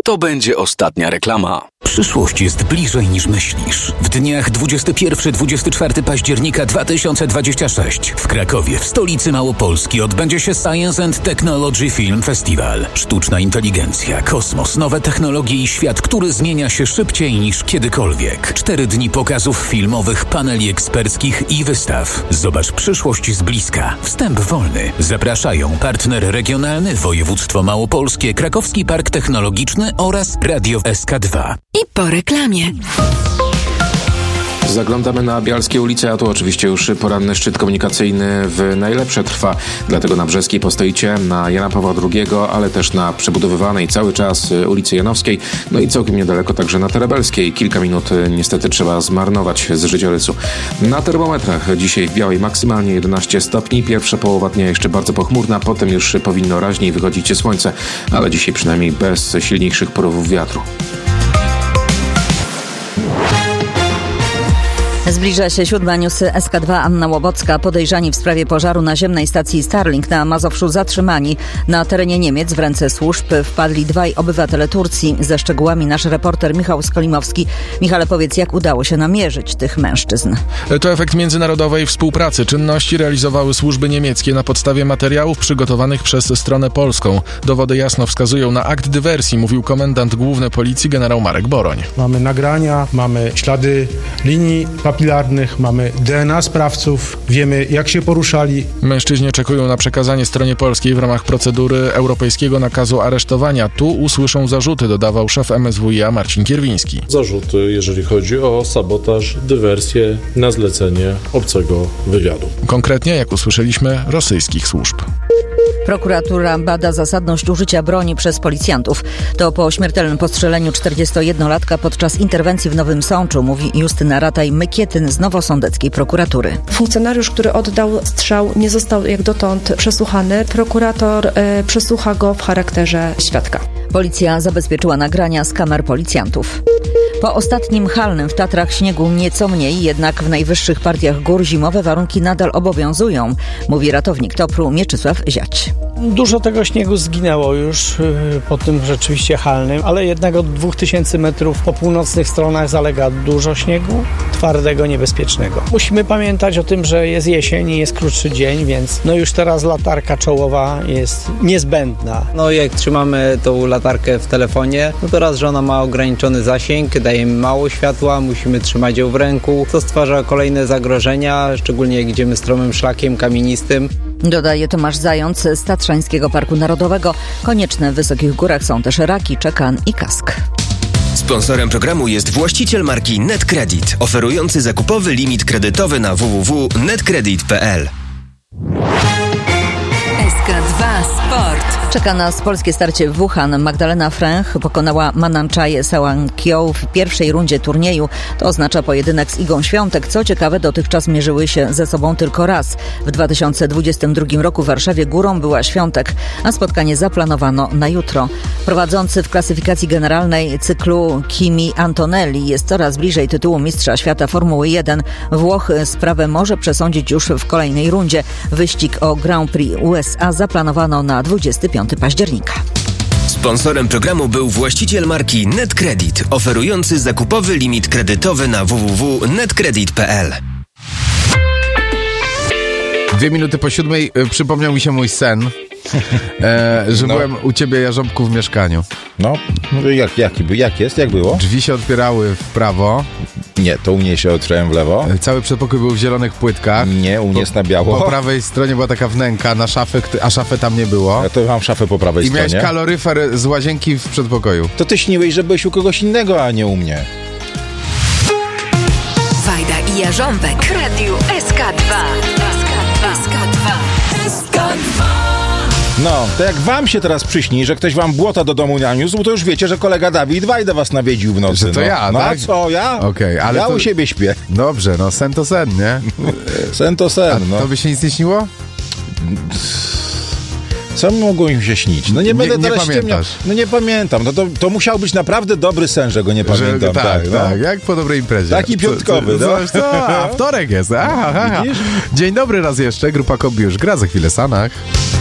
to będzie ostatnia reklama. Przyszłość jest bliżej niż myślisz. W dniach 21-24 października 2026 w Krakowie, w stolicy Małopolski, odbędzie się Science and Technology Film Festival. Sztuczna inteligencja, kosmos, nowe technologie i świat, który zmienia się szybciej niż kiedykolwiek. 4 dni pokazów filmowych, paneli eksperckich i wystaw. Zobacz przyszłość z bliska. Wstęp wolny. Zapraszają partner regionalny, województwo małopolskie, Krakowski Park Technologiczny oraz Radio SK2. I po reklamie. Zaglądamy na Bialskie ulice, a tu oczywiście już poranny szczyt komunikacyjny w najlepsze trwa. Dlatego na Brzeskiej postoicie, na Jana Pawła II, ale też na przebudowywanej cały czas ulicy Janowskiej, no i całkiem niedaleko także na Terebelskiej. Kilka minut niestety trzeba zmarnować z życiorysu. Na termometrach dzisiaj w Białej maksymalnie 11 stopni. Pierwsza połowa dnia jeszcze bardzo pochmurna, potem już powinno raźniej wychodzić słońce, ale dzisiaj przynajmniej bez silniejszych porywów wiatru. Zbliża się 7. News SK2. Anna Łobocka. Podejrzani w sprawie pożaru naziemnej stacji Starlink na Mazowszu zatrzymani. Na terenie Niemiec w ręce służb wpadli 2 obywatele Turcji. Ze szczegółami nasz reporter Michał Skolimowski. Michale, powiedz, jak udało się namierzyć tych mężczyzn? To efekt międzynarodowej współpracy. Czynności realizowały służby niemieckie na podstawie materiałów przygotowanych przez stronę polską. Dowody jasno wskazują na akt dywersji, mówił komendant główny policji generał Marek Boroń. Mamy nagrania, mamy ślady linii papilarnych, mamy DNA sprawców, wiemy, jak się poruszali. Mężczyźni czekają na przekazanie stronie polskiej w ramach procedury europejskiego nakazu aresztowania. Tu usłyszą zarzuty, dodawał szef MSWiA Marcin Kierwiński. Zarzuty, jeżeli chodzi o sabotaż, dywersję na zlecenie obcego wywiadu. Konkretnie, jak usłyszeliśmy, rosyjskich służb. Prokuratura bada zasadność użycia broni przez policjantów. To po śmiertelnym postrzeleniu 41-latka podczas interwencji w Nowym Sączu, mówi Justyna Rataj-Mykietyn z nowosądeckiej prokuratury. Funkcjonariusz, który oddał strzał, nie został jak dotąd przesłuchany. Prokurator przesłucha go w charakterze świadka. Policja zabezpieczyła nagrania z kamer policjantów. Po ostatnim halnym w Tatrach śniegu nieco mniej, jednak w najwyższych partiach gór zimowe warunki nadal obowiązują, mówi ratownik TOPR-u Mieczysław Ziać. Dużo tego śniegu zginęło już po tym rzeczywiście halnym, ale jednak od 2000 metrów po północnych stronach zalega dużo śniegu, twardego, niebezpiecznego. Musimy pamiętać o tym, że jest jesień i jest krótszy dzień, więc już teraz latarka czołowa jest niezbędna. Jak trzymamy tą latarkę w telefonie, to raz, że ona ma ograniczony zasięg, daje mało światła, musimy trzymać ją w ręku, co stwarza kolejne zagrożenia, szczególnie jak idziemy stromym szlakiem kamienistym. Dodaje Tomasz Zając z Tatrzańskiego Parku Narodowego. Konieczne w wysokich górach są też raki, czekan i kask. Sponsorem programu jest właściciel marki NetCredit, oferujący zakupowy limit kredytowy na www.netcredit.pl. SK2 Sport. Czeka nas polskie starcie w Wuhan. Magdalena Fręch pokonała Mananchaję Sałankją w pierwszej rundzie turnieju. To oznacza pojedynek z Igą Świątek. Co ciekawe, dotychczas mierzyły się ze sobą tylko raz. W 2022 roku w Warszawie górą była Świątek, a spotkanie zaplanowano na jutro. Prowadzący w klasyfikacji generalnej cyklu Kimi Antonelli jest coraz bliżej tytułu mistrza świata Formuły 1. Włoch sprawę może przesądzić już w kolejnej rundzie. Wyścig o Grand Prix USA zaplanowano na 25 października. Sponsorem programu był właściciel marki NetCredit, oferujący zakupowy limit kredytowy na www.netcredit.pl. 2 minuty po 7 przypomniał mi się mój sen, że byłem u ciebie, Jarząbku, w mieszkaniu. Jak było? Drzwi się otwierały w prawo. Nie, to u mnie się otworzyłem w lewo. Cały przedpokój był w zielonych płytkach. Nie, u mnie jest na biało. Po prawej stronie była taka wnęka na szafę, a szafy tam nie było. Ja to mam szafę po prawej stronie. I miałeś kaloryfer z łazienki w przedpokoju. To ty śniłeś, że byłeś u kogoś innego, a nie u mnie. Wajda i Jarząbek. Radio SK2. No, to jak wam się teraz przyśni, że ktoś wam błota do domu naniósł, to już wiecie, że kolega Dawid Wajda was nawiedził w nocy. Że to ja, no, tak? A co, ja? Okej, ale ja to... u siebie śpię. Dobrze, sen to sen, nie? Sen to sen, no. To by się nic nie śniło? Co mogło im się śnić? No nie będę teraz ściemniał. No nie pamiętam. No to musiał być naprawdę dobry sen, że go nie pamiętam. Tak, jak po dobrej imprezie. Taki piątkowy. A wtorek jest. Dzień dobry raz jeszcze. Grupa Kobiusz gra za chwilę Sanach.